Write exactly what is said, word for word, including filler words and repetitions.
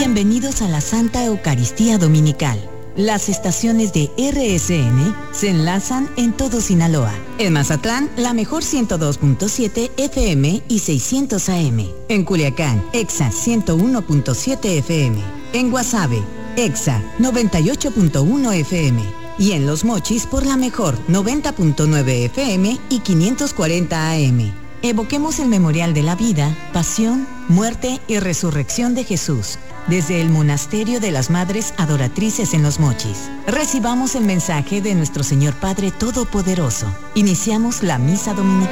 Bienvenidos a la Santa Eucaristía Dominical. Las estaciones de R S N se enlazan en todo Sinaloa. En Mazatlán, la mejor ciento dos punto siete F M y seiscientos A M. En Culiacán, Exa ciento uno punto siete F M. En Guasave, Exa noventa y ocho punto uno F M. Y en Los Mochis por la mejor noventa punto nueve F M y quinientos cuarenta A M. Evoquemos el memorial de la vida, pasión, muerte y resurrección de Jesús. Desde el Monasterio de las Madres Adoratrices en Los Mochis, recibamos el mensaje de nuestro Señor Padre Todopoderoso. Iniciamos la misa dominical.